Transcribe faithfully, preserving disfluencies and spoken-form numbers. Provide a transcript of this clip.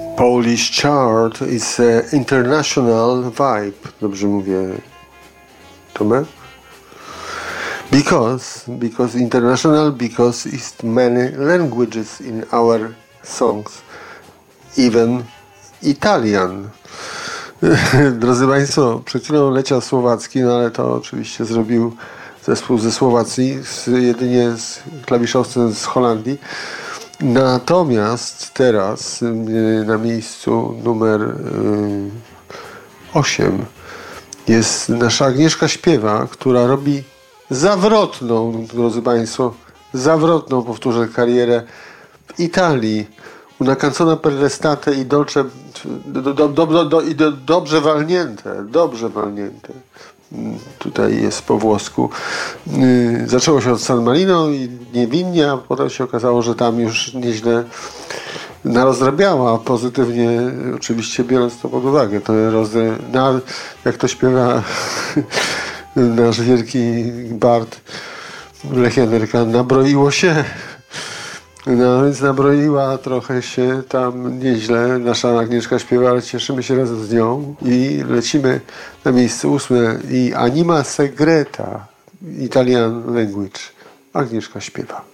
Polish chart is a international vibe. Dobrze mówię, Tomek? Because, because international, because is many languages in our songs, even Italian. Drodzy Państwo, przed chwilą leciał słowacki, no ale to oczywiście zrobił zespół ze Słowacji, z, jedynie z klawiszowcem z Holandii. Natomiast teraz na miejscu numer osiem jest nasza Agnieszka Śpiewa, która robi zawrotną, drodzy Państwo, zawrotną, powtórzę, karierę w Italii. Una canzone per l'estate i dolce, do, do, do, do, do, i do, dobrze walnięte, dobrze walnięte. Tutaj jest po włosku. Yy, zaczęło się od San Marino i niewinnie, a potem się okazało, że tam już nieźle narozrabiała, pozytywnie oczywiście biorąc to pod uwagę. To rozdra... na, jak to śpiewa nasz wielki bard Lech Janerka, nabroiło się. No więc nabroiła trochę się tam nieźle nasza Agnieszka Śpiewa, ale cieszymy się razem z nią i lecimy na miejsce ósme i Anima Segreta, Italian Language. Agnieszka Śpiewa.